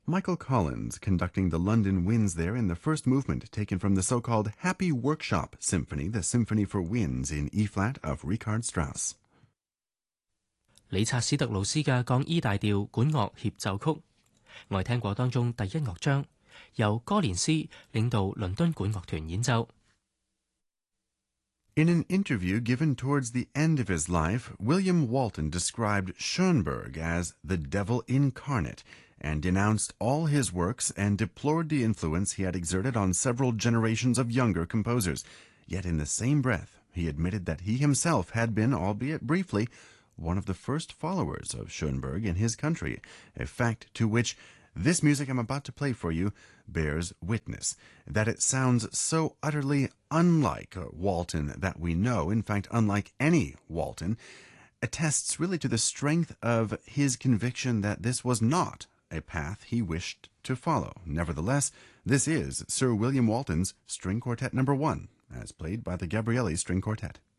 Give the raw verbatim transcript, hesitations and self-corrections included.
Michael Collins conducting the London Winds there in the first movement taken from the so-called Happy Workshop Symphony, the Symphony for Winds in E-flat of Richard Strauss. 理察史特勞斯嘅降 E 大調管樂協奏曲，我哋聽過當中第一樂章，由哥連斯領導倫敦管樂團演奏。 In an interview given towards the end of his life, William Walton described Schoenberg as the devil incarnate and denounced all his works and deplored the influence he had exerted on several generations of younger composers. Yet in the same breath, he admitted that he himself had been, albeit briefly, one of the first followers of Schoenberg in his country, a fact to which this music I'm about to play for you bears witness, that it sounds so utterly unlike Walton that we know, in fact, unlike any Walton, attests really to the strength of his conviction that this was not a path he wished to follow. Nevertheless, this is Sir William Walton's String Quartet Number One, as played by the Gabrieli String Quartet.